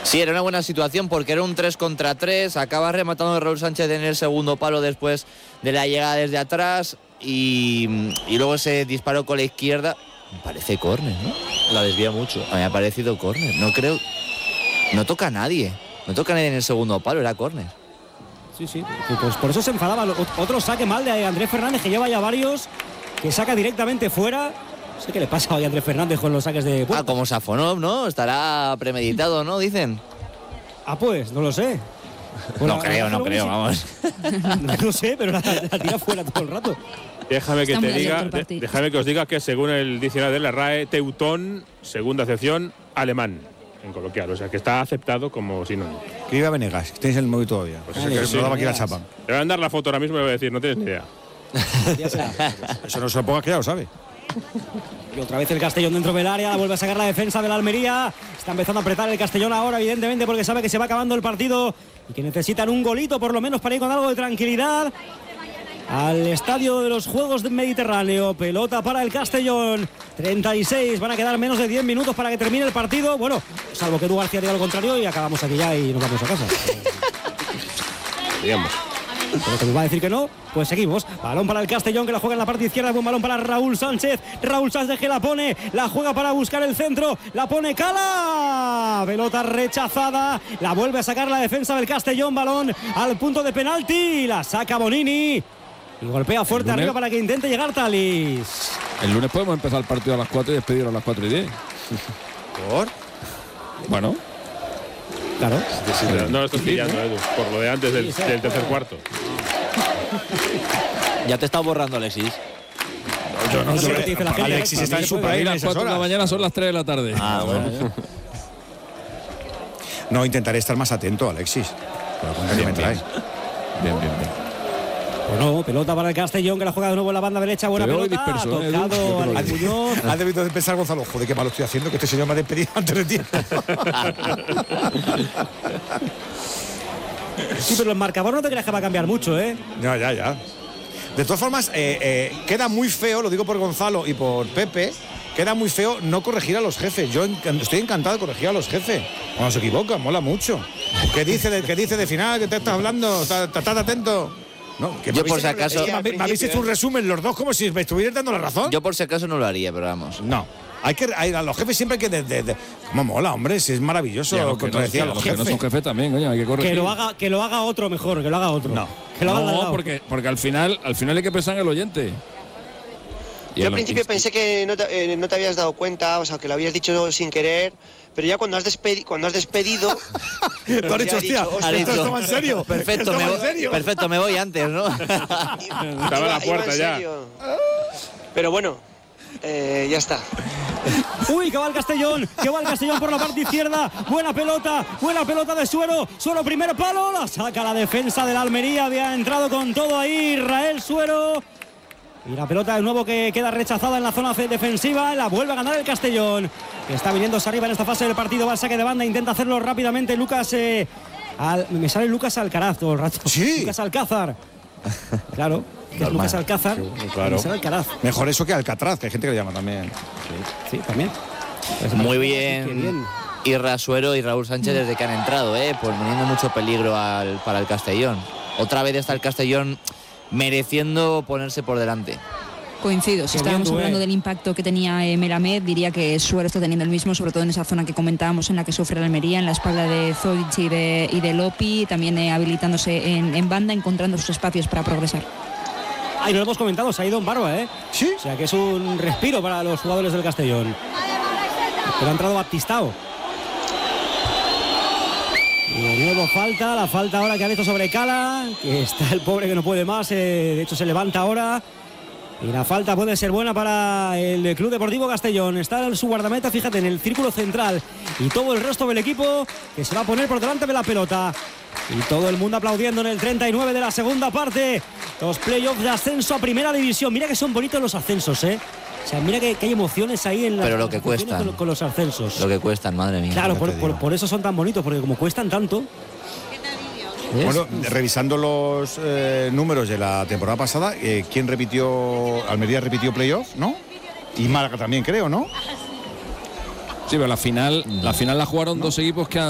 Sí, era una buena situación porque era un 3 contra 3. Acaba rematando Raúl Sánchez en el segundo palo después de la llegada desde atrás y luego se disparó con la izquierda. Me parece córner, ¿no? La desvía mucho. A mí me ha parecido córner. No creo... No toca a nadie. No toca a nadie en el segundo palo, era córner. Sí. Pues por eso se enfadaba. Otro saque mal de Andrés Fernández, que lleva ya varios, que saca directamente fuera. No sé qué le pasa hoy a Andrés Fernández con los saques de puerta. Como Safonov, ¿no? Estará premeditado, ¿no? Dicen. Pues, no lo sé. No creo, vamos. No sé, pero la tira fuera todo el rato. Déjame que os diga que según el diccionario de la RAE, teutón, segunda acepción, alemán, en coloquial. O sea, que está aceptado como sinónimo. Que iba Venegas, tenéis el móvil todavía. Pues eso no daba aquí la chapa. Le voy a mandar la foto ahora mismo y le voy a decir, no tienes ni idea. Eso no se lo pongas que ya lo sabe. Y otra vez el Castellón dentro del área, vuelve a sacar la defensa de la Almería. Está empezando a apretar el Castellón ahora, evidentemente, porque sabe que se va acabando el partido y que necesitan un golito por lo menos para ir con algo de tranquilidad al estadio de los Juegos del Mediterráneo. Pelota para el Castellón, 36, van a quedar menos de 10 minutos para que termine el partido. Bueno, salvo que Edu García diga lo contrario y acabamos aquí ya y nos vamos a casa. Digamos. Pero que nos va a decir que no, pues seguimos. Balón para el Castellón, que la juega en la parte izquierda. Buen balón para Raúl Sánchez. Raúl Sánchez que la pone, la juega para buscar el centro. La pone Cala. Pelota rechazada. La vuelve a sacar la defensa del Castellón. Balón al punto de penalti. La saca Bonini. Y golpea fuerte arriba para que intente llegar Talis. El lunes podemos empezar el partido a las 4 y despedirlo a las 4:10. ¿Por? Bueno. Claro. No lo estoy pillando, Edu, por lo de antes del tercer cuarto. Ya te está borrando, Alexis. Yo no sé. Alexis está en su país. Las 4 de la mañana son las 3 de la tarde. Bueno. No, intentaré estar más atento, Alexis. Pero cuenta que me trae. Bien. Bueno, pelota para el Castellón, que la juega de nuevo en la banda derecha. Buena pelota. Disperso, tocado al Muñoz. Has debido de pensar, Gonzalo, joder, qué malo estoy haciendo, que este señor me ha despedido antes de tiempo. Sí, pero el marcador no te creas que va a cambiar mucho, ¿eh? Ya. De todas formas, queda muy feo, lo digo por Gonzalo y por Pepe, queda muy feo no corregir a los jefes. Yo estoy encantado de corregir a los jefes. Cuando se equivocan, mola mucho. ¿Qué dice de final? ¿Qué te estás hablando? ¿Estás atento? No, que yo por si acaso... ¿Me habéis hecho un resumen los dos como si me estuvierais dando la razón? Yo por si acaso no lo haría, pero vamos. No. A los jefes siempre hay que... ¿Cómo mola, hombre? Si es maravilloso contradecir a los jefes. Que no son jefes también, coño, hay que corregir. Que lo haga otro mejor, que lo haga otro. No. Que lo haga No, porque al final hay que pensar en el oyente. Yo al principio pensé que no te habías dado cuenta, o sea, que lo habías dicho sin querer, pero ya cuando has despedido... Tú has dicho, hostia, ¿esto toma en serio? Perfecto, me voy antes, ¿no? Estaba a la puerta ya. Pero bueno, ya está. Uy, que va el Castellón por la parte izquierda. Buena pelota de Suero. Suero, primer palo, la saca la defensa de la Almería. Había entrado con todo ahí Israel Suero. Y la pelota de nuevo que queda rechazada en la zona defensiva. La vuelve a ganar el Castellón, que está viniéndose arriba en esta fase del partido. Va al saque de banda, intenta hacerlo rápidamente Lucas. Me sale Lucas Alcaraz todo el rato. Sí. Lucas Alcázar. Claro. Que es Lucas Alcázar. Claro. Alcaraz. Mejor eso que Alcatraz, que hay gente que le llama también. Sí, también. Muy bien. Irra Suero y Raúl Sánchez desde que han entrado, pues poniendo mucho peligro para el Castellón. Otra vez está el Castellón mereciendo ponerse por delante. Coincido, si estábamos hablando del impacto que tenía Melamed, diría que Suero está teniendo el mismo, sobre todo en esa zona que comentábamos en la que sufre la Almería, en la espalda de Zodic y de Lopi, también habilitándose en banda, encontrando sus espacios para progresar. Y no lo hemos comentado, se ha ido en Barba, ¿eh? Sí. O sea que es un respiro para los jugadores del Castellón. Pero ha entrado Baptistao. Y de nuevo la falta ahora que ha visto sobre Cala, que está el pobre que no puede más, de hecho se levanta ahora. Y la falta puede ser buena para el Club Deportivo Castellón. Está en su guardameta, fíjate, en el círculo central. Y todo el resto del equipo que se va a poner por delante de la pelota. Y todo el mundo aplaudiendo en el 39 de la segunda parte. Los playoffs de ascenso a Primera División. Mira que son bonitos los ascensos, ¿eh? O sea, mira que hay emociones ahí en pero lo que cuestan con los ascensos. Lo que cuestan, madre mía. Claro, por eso son tan bonitos, porque como cuestan tanto. Bueno, revisando los números de la temporada pasada, ¿quién repitió? Almería repitió playoff, ¿no? Y Málaga también, creo, ¿no? Sí, pero la final la jugaron dos equipos que han